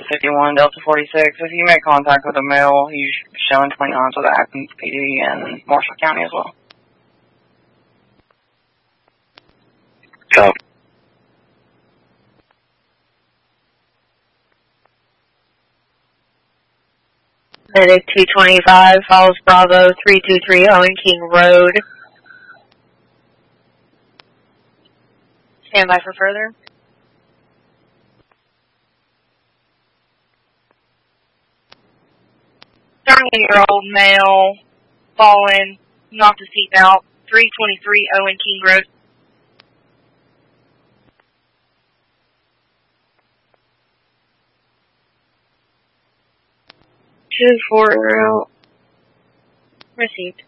51 Delta 46. If you make contact with a male, he's showing 29 to the Athens PD and Marshall County as well. Copy. Medic 225, Falls Bravo 323 Owen King Road. Stand by for further. 30-year-old male, fallen, knocked his teeth out, 323 Owen King Road. Two 4 received.